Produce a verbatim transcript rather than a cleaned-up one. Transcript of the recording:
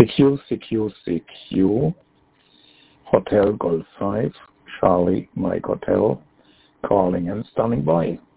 C Q, C Q, C Q, Hotel Golf five, Charlie Mike Hotel, calling and standing by.